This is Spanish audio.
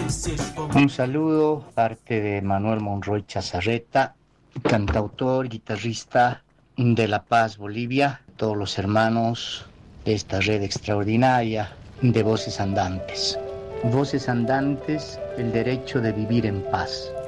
Un saludo, parte de Manuel Monroy Chazarreta, cantautor, guitarrista de La Paz, Bolivia, todos los hermanos de esta red extraordinaria de Voces Andantes. Voces Andantes, el derecho de vivir en paz.